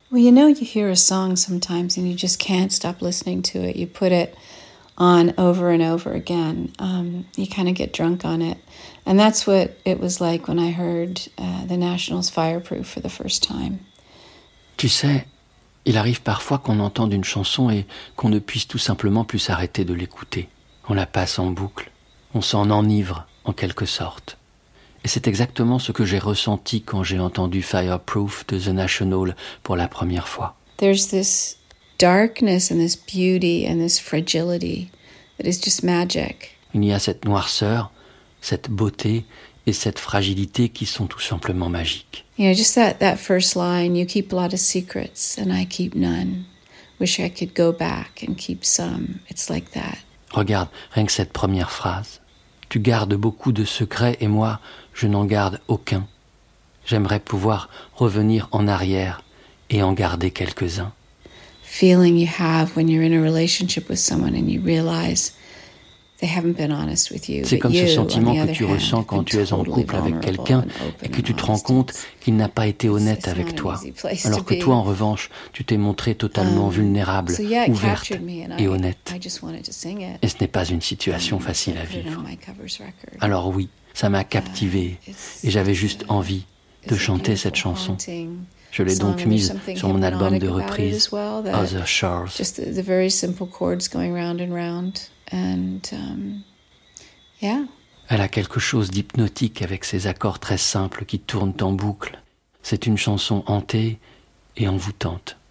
Well, you know, you hear a song sometimes and you just can't stop listening to it. You put it on over and over again. You kind of get drunk on it. And that's what it was like when I heard The National's Fireproof for the first time. Tu sais, il arrive parfois qu'on entende une chanson et qu'on ne puisse tout simplement plus s'arrêter de l'écouter. On la passe en boucle, on s'en enivre en quelque sorte. Et c'est exactement ce que j'ai ressenti quand j'ai entendu Fireproof de The National pour la première fois. There's this darkness and this beauty and this fragility that is just magic. Il y a cette noirceur, cette beauté et cette fragilité qui sont tout simplement magiques. You know, just that first line, you keep a lot of secrets and I keep none. Wish I could go back and keep some. It's like that. Regarde, rien que cette première phrase. Tu gardes beaucoup de secrets et moi, je n'en garde aucun. J'aimerais pouvoir revenir en arrière et en garder quelques-uns. Feeling you have when you're in a relationship with someone and you realize they haven't been honest with you. C'est comme ce sentiment que tu ressens quand tu es en couple avec quelqu'un et que tu te rends compte qu'il n'a pas été honnête avec toi. Alors que toi, en revanche, tu t'es montré totalement vulnérable, ouverte et honnête. Et ce n'est pas une situation facile à vivre. Alors oui, ça m'a captivé et j'avais juste envie de chanter cette chanson. Je l'ai donc mise sur mon album de reprise, Other Shores. Just the very simple chords going round and round. And yeah. Elle a quelque chose d'hypnotique avec ses accords très simples qui tournent en boucle. C'est une chanson hantée et envoûtante.